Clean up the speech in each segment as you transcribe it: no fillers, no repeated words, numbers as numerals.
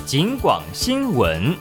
警广新闻。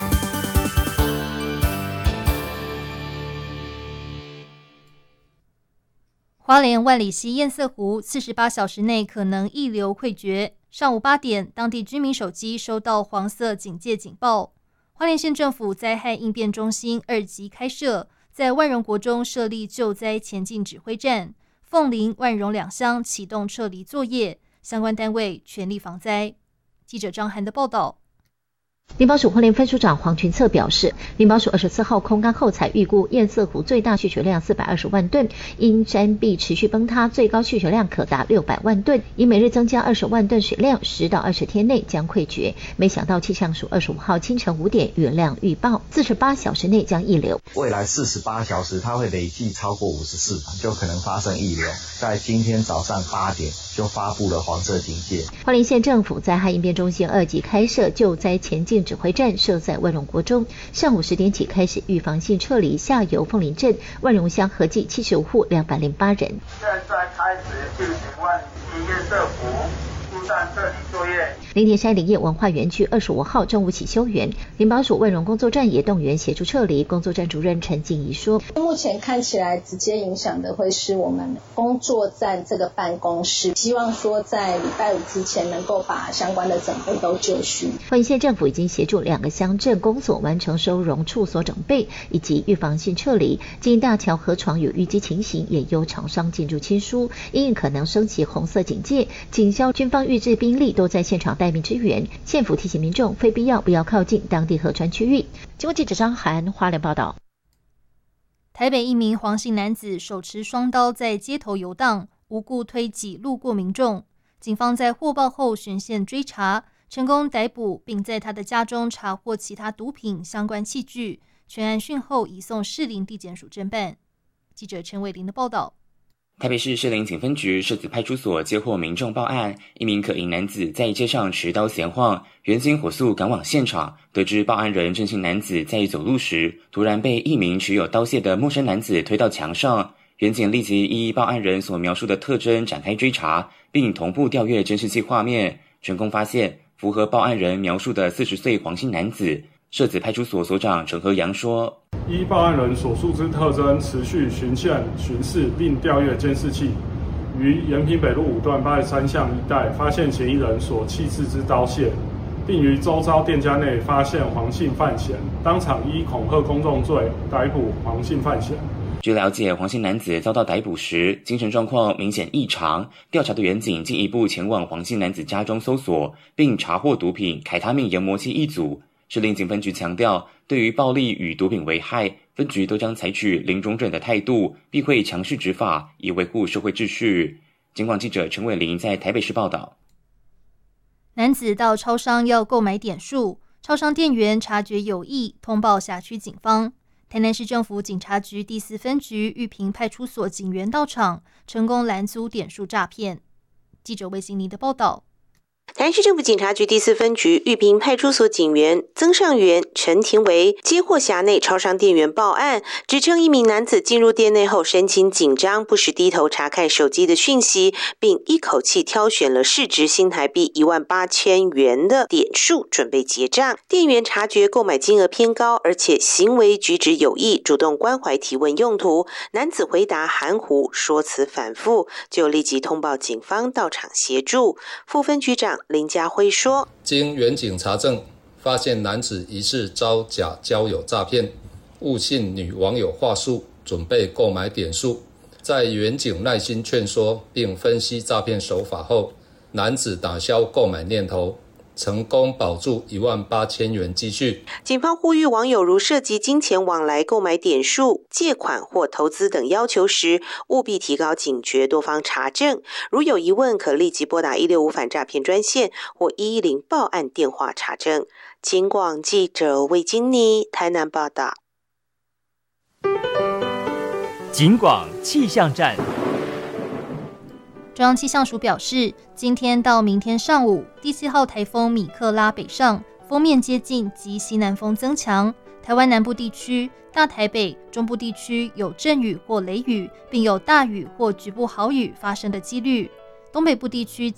花莲万里溪堰塞湖48小时内可能溢流溃决。上午8点，当地居民手机收到黄色警戒警报。花莲县政府灾害应变中心2级开设，在万荣国中设立救灾前进指挥站，凤林、万荣2乡启动撤离作业，相关单位全力防灾。记者张涵的报道。 林保署花莲分署长黄群策表示，林保署24号空干后才预估堰塞湖最大蓄水量420万吨，因山壁持续崩塌，最高蓄水量可达600万吨，以每日增加20万吨水量，10到20天内将溃决。没想到气象署25号清晨5点雨量预报，48小时内将溢流。 未来48小时它会累计超过54板，就可能发生溢流。在今天早上8点就发布了黄色警戒。 花莲县政府灾害应变中心2级开设救灾前进指挥站，设在万荣国中，上午10点起开始预防性撤离下游凤林镇、万荣乡合计75户208人。 现在开始进行万里溪堰塞湖疏散撤离作业。 林田山林业文化园区25号中午起休园，林保署万荣工作站也动员协助撤离。工作站主任陈静怡说， 目前看起来直接影响的会是我们工作站这个办公室，希望说在礼拜5之前能够把相关的整备都就绪。 花莲县政府已经协助2个乡镇公所完成收容处所整备以及预防性撤离，经大桥河床有淤积情形，也由厂商进驻签书，因应可能升级红色警戒，警消军方预置兵力都在现场待命支援。县府提醒民众非必要不要靠近当地河川区域。经过记者张涵花莲报道。 台北一名黄姓男子手持双刀在街头游荡，无故推挤路过民众。警方在获报后循线追查，成功逮捕，并在他的家中查获其他毒品相关器具。全案讯后移送士林地检署侦办。记者陈伟玲的报道。 台北市士林警分局社子派出所接获民众报案，一名可疑男子在街上持刀闲晃，员警火速赶往现场，得知报案人郑姓男子在走路时，突然被一名持有刀械的陌生男子推到墙上。员警立即依报案人所描述的特征展开追查，并同步调阅监视器画面，成功发现符合报案人描述的40岁黄姓男子。社子派出所所长陈和阳说， 依报案人所述之特征，持续循线巡视并调阅监视器，于延平北路5段83巷一带发现嫌疑人所弃置之刀械，并于周遭店家内发现黄姓犯嫌，当场依恐吓公众罪逮捕黄姓犯嫌。 据了解，黄姓男子遭到逮捕时，精神状况明显异常。调查的员警进一步前往黄姓男子家中搜索，并查获毒品凯他命研磨器1组。士林警分局强调，对于暴力与毒品危害，分局都将采取零容忍的态度，必会强势执法，以维护社会秩序。警广记者陈伟玲在台北市报道。 男子到超商要购买点数，超商店员察觉有异，通报辖区警方。台南市政府警察局第4分局玉屏派出所警员到场，成功拦阻点数诈骗。记者魏欣妮的报道。 台南市政府警察局第4分局玉屏派出所警员曾尚元、陈廷维接获辖内超商店员报案，指称一名男子进入店内后神情紧张，不时低头查看手机的讯息，并一口气挑选了市值新台币18000元的点数准备结账。店员察觉购买金额偏高，而且行为举止有异，主动关怀提问用途，男子回答含糊，说辞反复，就立即通报警方到场协助。副分局长林家辉说， 经员警查证，发现男子疑似遭假交友诈骗，误信女网友话术，准备购买点数。在员警耐心劝说并分析诈骗手法后，男子打消购买念头，成功保住18000元积蓄。 警方呼吁网友如涉及金钱往来、购买点数、借款或投资等要求时，务必提高警觉，多方查证。如有疑问，可立即拨打165反诈骗专线或110报案电话查证。警广记者魏金妮台南报道。 警广气象站。 中央气象署表示，今天到明天上午，第7号台风米克拉北上，锋面接近及西南风增强，台湾南部地区、大台北、中部地区有阵雨或雷雨，并有大雨或局部豪雨发生的几率。东北部地区